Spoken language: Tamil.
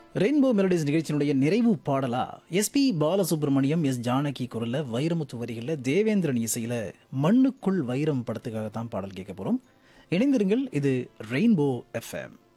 ரெயின்போ மெலடிஸ் நிகழ்ச்சியினுடைய நிறைவு பாடலா எஸ்பி பாலசுப்ரமணியம், எஸ் ஜானகி குரல்ல, வைரமுத்து வரிகளில், தேவேந்திரன் இசையில மண்ணுக்குள் வைரம் படத்துக்காக தான் பாடல் கேட்க போறோம். இணைந்திருங்கள். இது ரெயின்போ எஃப்எம்.